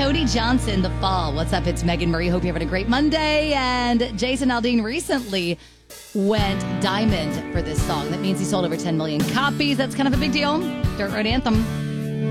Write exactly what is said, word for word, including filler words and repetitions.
Cody Johnson, The Fall. What's up? It's Megan Murray. Hope you're having a great Monday. And Jason Aldean recently went diamond for this song. That means he sold over ten million copies. That's kind of a big deal. Dirt Road Anthem.